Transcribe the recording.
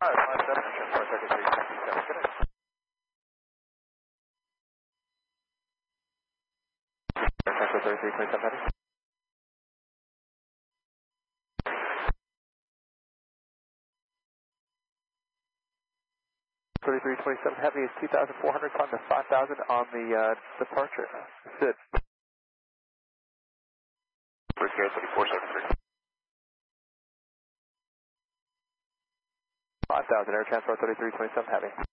557, transport 3327, good night. Transport 3327, heavy. 3327 heavy is 2,400, climb to 5,000 on the departure. Sit. Bridge Gate 3473. 5,000, air transport 3327 heavy.